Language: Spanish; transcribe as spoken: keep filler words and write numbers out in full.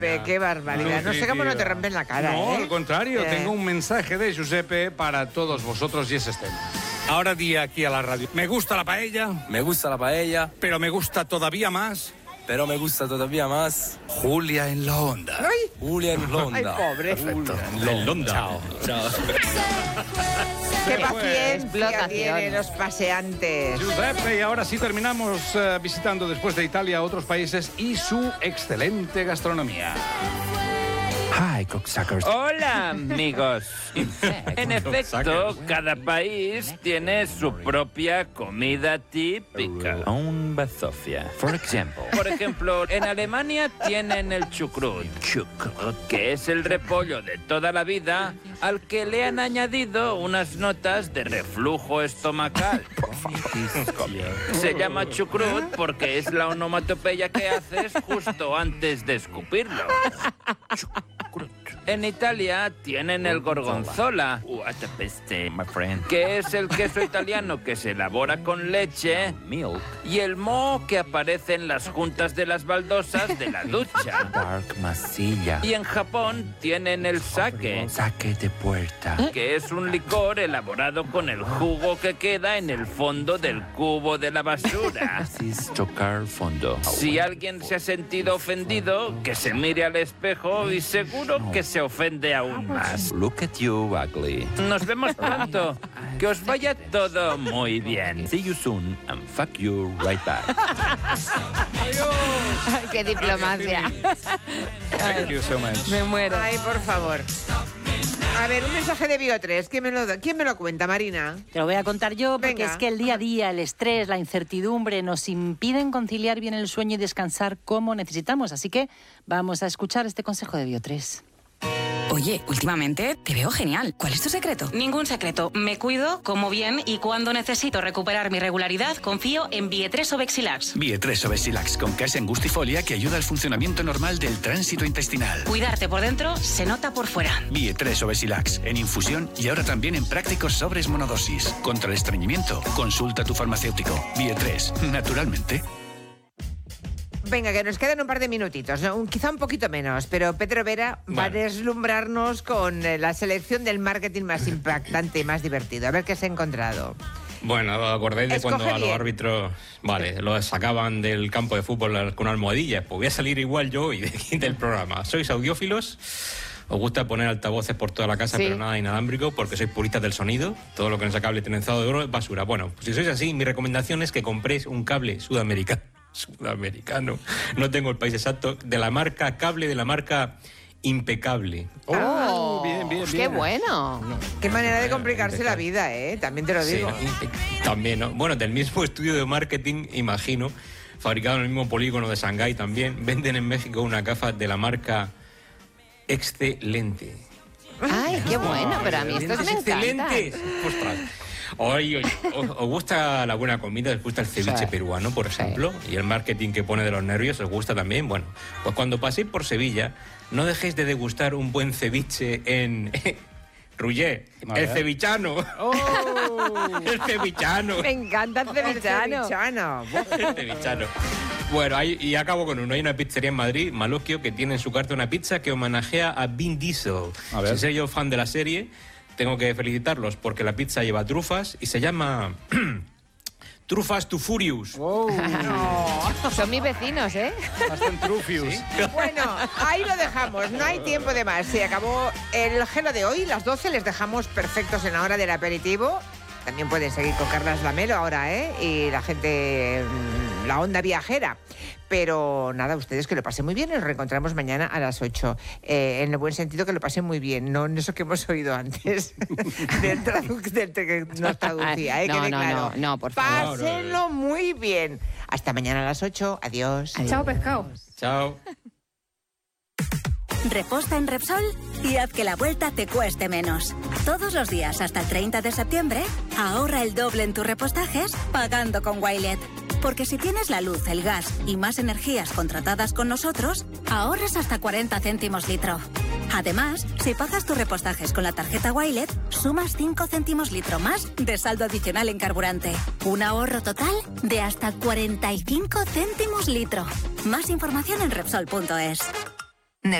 Qué barbaridad. No sé cómo no te rompen la cara, No, ¿eh? al contrario, Eh. tengo un mensaje de Giuseppe para todos vosotros y es este. Ahora di aquí a la radio. Me gusta la paella, Me gusta la paella, pero me gusta todavía más pero me gusta todavía más Julia en la onda. ¡Ay! Julia en Ay, Londa. pobre. En Londa. Chao. Chao. ¡Qué Pues, paciencia explotación. tienen los paseantes! Giuseppe, y ahora sí terminamos eh, visitando después de Italia otros países y su excelente gastronomía. Hi, cocksuckers. Hola, amigos. En efecto, cada país tiene su propia comida típica. Un bazofia. For example. Por ejemplo, en Alemania tienen el chucrut, que es el repollo de toda la vida al que le han añadido unas notas de reflujo estomacal. Se llama chucrut porque es la onomatopeya que haces justo antes de escupirlo. En Italia tienen el gorgonzola, que es el queso italiano que se elabora con leche, Milk. y el moho que aparece en las juntas de las baldosas de la ducha. Dark masilla. Y en Japón tienen el sake, Saque de puerta. que es un licor elaborado con el jugo que queda en el fondo del cubo de la basura. Es chocar fondo. Si alguien se ha sentido ofendido, que se mire al espejo y seguro que se ofende aún más. Look at you, ugly. Nos vemos pronto. Que os vaya todo muy bien. See you soon and fuck you right back. Ay, qué diplomacia. Thank you so much. Me muero. Ay, por favor. A ver, un mensaje de Bio tres. ¿Quién me lo, da- ¿quién me lo cuenta, Marina? Te lo voy a contar yo porque Venga. es que el día a día, el estrés, la incertidumbre nos impiden conciliar bien el sueño y descansar como necesitamos. Así que vamos a escuchar este consejo de Bio tres. Oye, últimamente te veo genial. ¿Cuál es tu secreto? Ningún secreto. Me cuido, como bien y cuando necesito recuperar mi regularidad, confío en Vie tres Obexilax. Vie tres Obexilax con gas en gustifolia que ayuda al funcionamiento normal del tránsito intestinal. Cuidarte por dentro se nota por fuera. Vie tres Obexilax en infusión y ahora también en prácticos sobres monodosis. Contra el estreñimiento, consulta a tu farmacéutico. Vie tres, naturalmente. Venga, que nos quedan un par de minutitos, ¿no? Un- quizá un poquito menos, pero Pedro Vera va a Vale. deslumbrarnos con eh, la selección del marketing más impactante y más divertido. A ver qué se ha encontrado. Bueno, ¿acordáis de Escoge cuando a los bien. árbitros, vale, los sacaban del campo de fútbol con almohadillas? Pues voy a salir igual yo y de aquí del programa. ¿Sois audiófilos? ¿Os gusta poner altavoces por toda la casa, Sí. pero nada inalámbrico porque sois puristas del sonido? Todo lo que no sea cable trenzado de oro es basura. Bueno, pues si sois así, mi recomendación es que compréis un cable sudamericano. Sudamericano. No tengo el país exacto. De la marca cable, de la marca Impecable. Oh, bien, bien, qué bien. bueno. Qué manera de complicarse la vida, ¿eh? También te lo Sí, digo. impe- también, ¿no? Bueno, del mismo estudio de marketing, imagino, fabricado en el mismo polígono de Shanghái también, venden en México una gafa de la marca Excelente. Ay, qué bueno, pero a mí estos me encantan. ¡Excelentes! ¡Ostras! Oye, oye, ¿os, os gusta la buena comida? ¿Os gusta el ceviche Sí. peruano, por ejemplo? Y el marketing que pone de los nervios, ¿os gusta también? Bueno, pues cuando paséis por Sevilla, no dejéis de degustar un buen ceviche en... Rullé, A el ver. cevichano. El cevichano. Me encanta el El cevichano. cevichano. El cevichano. Bueno, hay- y acabo con uno. Hay una pizzería en Madrid, Malocchio, que tiene en su carta una pizza que homenajea a Vin Diesel. A ver. Si soy yo fan de la serie, tengo que felicitarlos porque la pizza lleva trufas y se llama Trufas to Furious. Son mis vecinos, ¿eh? Bastante trufius. Bueno, ahí lo dejamos, no hay tiempo de más. Se acabó el gelo de hoy, las doce, les dejamos perfectos en la hora del aperitivo. También pueden seguir con Carlas Lamelo ahora, ¿eh? Y la gente, mm, la onda viajera. Pero nada, ustedes que lo pasen muy bien, nos reencontramos mañana a las ocho. Eh, en el buen sentido que lo pasen muy bien, no en eso que hemos oído antes del, tradu- del que nos traducía, ¿eh? No, Quede no, claro. no, no, por favor. Pásenlo muy bien. Hasta mañana a las ocho. Adiós. Chao, pescado. Chao. Reposta en Repsol y haz que la vuelta te cueste menos. Todos los días hasta el treinta de septiembre, ahorra el doble en tus repostajes pagando con Wilet. Porque si tienes la luz, el gas y más energías contratadas con nosotros, ahorras hasta cuarenta céntimos litro. Además, si pagas tus repostajes con la tarjeta Wilet, sumas cinco céntimos litro más de saldo adicional en carburante. Un ahorro total de hasta cuarenta y cinco céntimos litro. Más información en Repsol punto es.